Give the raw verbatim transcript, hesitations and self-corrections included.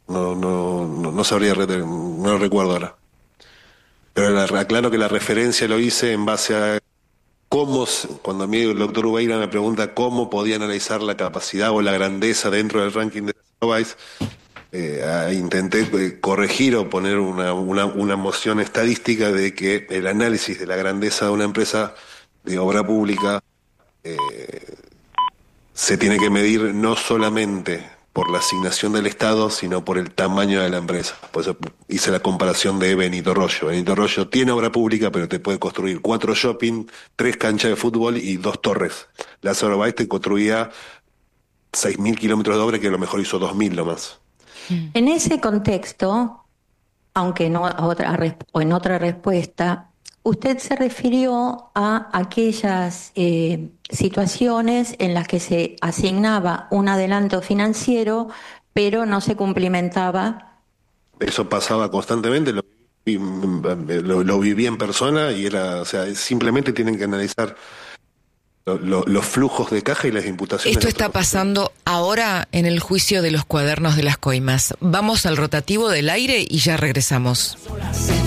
No, no, no, no sabría, re- no lo recuerdo ahora. Pero la- aclaro que la referencia lo hice en base a cómo, se- cuando a mí el doctor Ubeira me pregunta cómo podía analizar la capacidad o la grandeza dentro del ranking de Vice, eh, ah, intenté eh, corregir o poner una, una, una moción estadística de que el análisis de la grandeza de una empresa de obra pública se tiene que medir no solamente por la asignación del Estado, sino por el tamaño de la empresa. Por eso hice la comparación de Benito Rollo. Benito Rollo tiene obra pública, pero te puede construir cuatro shopping, tres canchas de fútbol y dos torres. Lázaro Báez te construía seis mil kilómetros de obra, que a lo mejor hizo dos mil nomás. En ese contexto, aunque no a otra, res- o en otra respuesta, usted se refirió a aquellas eh, situaciones en las que se asignaba un adelanto financiero, pero no se cumplimentaba. Eso pasaba constantemente, lo, vi- lo, lo viví en persona y era, o sea, simplemente tienen que analizar lo- lo- los flujos de caja y las imputaciones Esto de está observación. pasando ahora en el juicio de los cuadernos de las coimas. Vamos al rotativo del aire y ya regresamos.